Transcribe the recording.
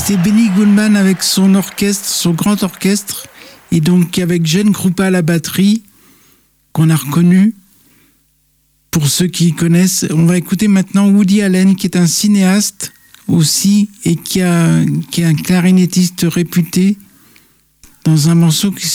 C'était Benny Goodman avec son orchestre, son grand orchestre, et donc avec Gene Krupa à la batterie, qu'on a reconnu. Pour ceux qui connaissent, on va écouter maintenant Woody Allen, qui est un cinéaste aussi, et qui est un clarinettiste réputé, dans un morceau qui